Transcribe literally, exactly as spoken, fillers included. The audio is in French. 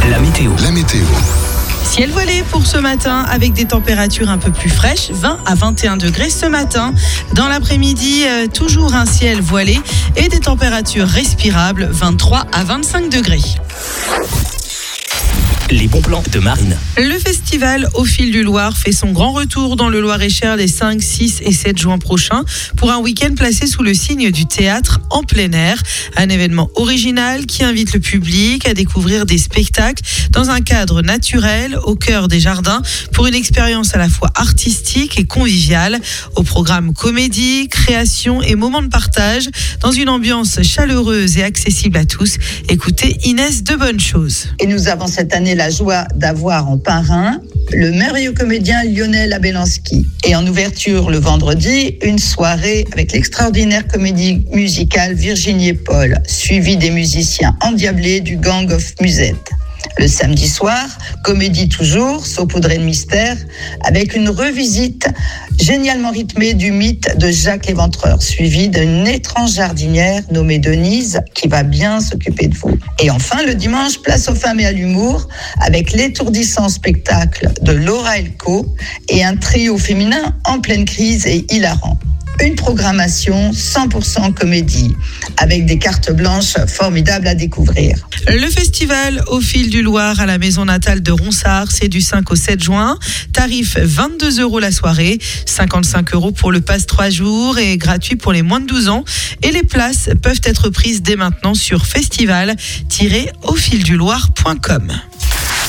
La météo. La météo. Ciel voilé pour ce matin avec des températures un peu plus fraîches, vingt à vingt et un degrés ce matin. Dans l'après-midi, euh, toujours un ciel voilé et des températures respirables, vingt-trois à vingt-cinq degrés. Les bons plans de Marine. Le festival Au fil du Loir fait son grand retour dans le Loir-et-Cher les cinq, six et sept juin prochains pour un week-end placé sous le signe du théâtre en plein air. Un événement original qui invite le public à découvrir des spectacles dans un cadre naturel au cœur des jardins pour une expérience à la fois artistique et conviviale. Au programme comédie, création et moments de partage dans une ambiance chaleureuse et accessible à tous. Écoutez Inès de Bonnechoose. Et nous avons cette année la joie d'avoir en parrain le merveilleux comédien Lionel Abelanski. Et en ouverture le vendredi, une soirée avec l'extraordinaire comédie musicale Virginie et Paul, suivie des musiciens endiablés du Gang of Musette. Le samedi soir, comédie toujours, saupoudrée de mystère, avec une revisite génialement rythmée du mythe de Jacques l'Éventreur, suivi d'une étrange jardinière nommée Denise qui va bien s'occuper de vous. Et enfin, le dimanche, place aux femmes et à l'humour, avec l'étourdissant spectacle de Laura Elko et un trio féminin en pleine crise et hilarant. Une programmation cent pour cent comédie, avec des cartes blanches formidables à découvrir. Le festival Au fil du Loir à la maison natale de Ronsard, c'est du cinq au sept juin. Tarif vingt-deux euros la soirée, cinquante-cinq euros pour le pass trois jours et gratuit pour les moins de douze ans. Et les places peuvent être prises dès maintenant sur festival tiret au fil du loir point com.